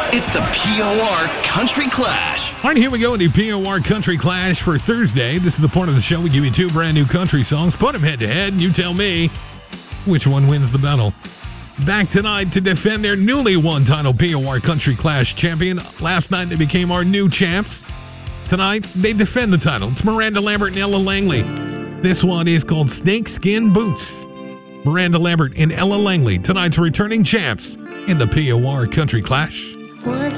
It's the POR Country Clash. All right, here we go with the POR Country Clash for Thursday. This is the part of the show we give you two brand new country songs, put them head to head, and you tell me which one wins the battle. Back tonight to defend their newly won title, POR Country Clash champion. Last night they became our new champs. Tonight they defend the title. It's Miranda Lambert and Ella Langley. This one is called Snakeskin Boots. Miranda Lambert and Ella Langley, tonight's returning champs in the POR Country Clash. Once